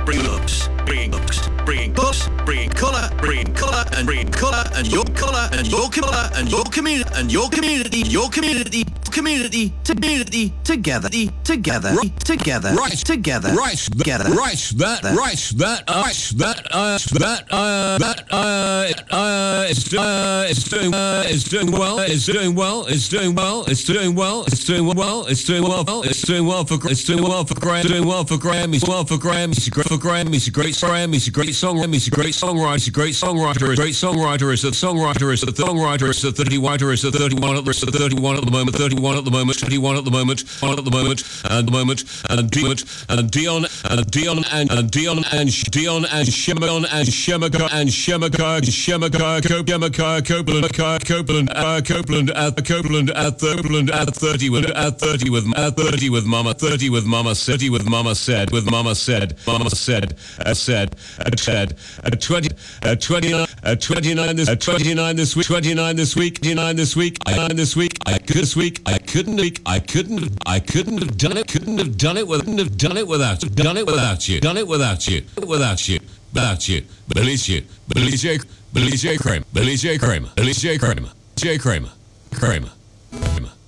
bringing looks, bringing looks, bringing books, bringing colour, and your colour, and your colour, and your community, and your community, community together. He's a great songwriter. He's a great songwriter. Is the songwriter. Is the 31 at the moment. 31 at the moment. And Dion and Copeland at 30 with Mama said at 29 this week. I couldn't have done it without you. Billy J. Kramer.